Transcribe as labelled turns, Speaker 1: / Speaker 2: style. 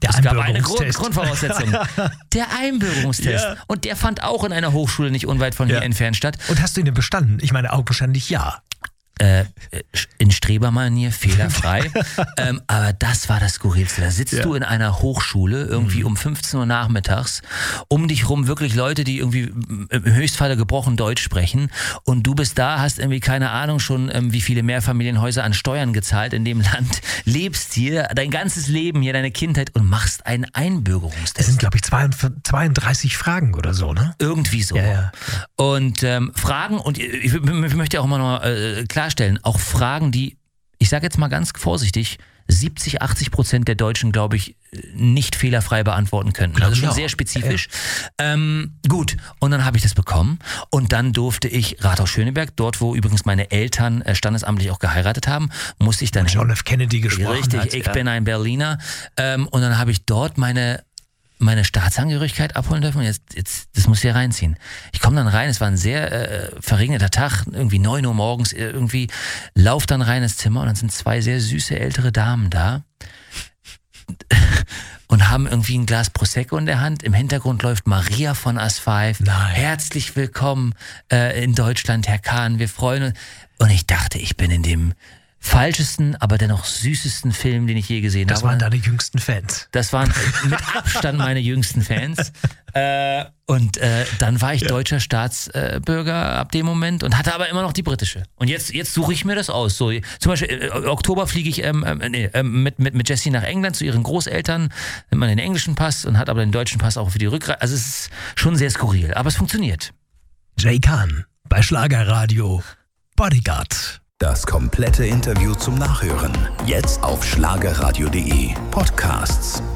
Speaker 1: Es gab eine Grundvoraussetzung. Der Einbürgerungstest.
Speaker 2: Ja.
Speaker 1: Und der fand auch in einer Hochschule nicht unweit von hier entfernt statt.
Speaker 2: Und hast du ihn denn bestanden? Ich meine, augenscheinlich ja.
Speaker 1: In Strebermanier, fehlerfrei. Aber das war das Skurrilste. Da sitzt du in einer Hochschule irgendwie um 15 Uhr nachmittags, um dich rum wirklich Leute, die irgendwie im Höchstfalle gebrochen Deutsch sprechen, und du bist da, hast irgendwie keine Ahnung schon, wie viele Mehrfamilienhäuser an Steuern gezahlt in dem Land, lebst hier, dein ganzes Leben hier, deine Kindheit, und machst einen Einbürgerungstest.
Speaker 2: Das sind, glaube ich, 32 Fragen oder so, ne?
Speaker 1: Irgendwie so.
Speaker 2: Ja.
Speaker 1: Und Fragen, und ich möchte auch immer noch klarstellen, auch Fragen, die, ich sage jetzt mal ganz vorsichtig, 70-80% der Deutschen, glaube ich, nicht fehlerfrei beantworten könnten. Also schon sehr spezifisch. Gut, und dann habe ich das bekommen, und dann durfte ich Rathaus-Schöneberg, dort wo übrigens meine Eltern standesamtlich auch geheiratet haben, musste ich dann...
Speaker 2: John F. Kennedy gesprochen
Speaker 1: Richtig,
Speaker 2: hat.
Speaker 1: ich bin ein Berliner. Und dann habe ich dort meine Staatsangehörigkeit abholen dürfen, und jetzt das muss ich hier reinziehen. Ich komme dann rein, es war ein sehr verregneter Tag, irgendwie 9 Uhr morgens, irgendwie lauf dann rein ins Zimmer, und dann sind 2 sehr süße ältere Damen da und haben irgendwie ein Glas Prosecco in der Hand. Im Hintergrund läuft Maria von Us 5.
Speaker 2: Nein.
Speaker 1: Herzlich willkommen in Deutschland, Herr Kahn, wir freuen uns. Und ich dachte, ich bin in dem falschesten, aber dennoch süßesten Film, den ich je gesehen habe.
Speaker 2: Das waren deine jüngsten Fans.
Speaker 1: Das waren mit Abstand meine jüngsten Fans. Und dann war ich deutscher Staatsbürger ab dem Moment und hatte aber immer noch die britische. Und jetzt suche ich mir das aus. So, zum Beispiel Oktober fliege ich mit Jessie nach England zu ihren Großeltern, nimmt man den englischen Pass und hat aber den deutschen Pass auch für die Rückreise. Also es ist schon sehr skurril, aber es funktioniert.
Speaker 2: Jay Kahn bei Schlagerradio Bodyguard.
Speaker 3: Das komplette Interview zum Nachhören. Jetzt auf schlagerradio.de Podcasts.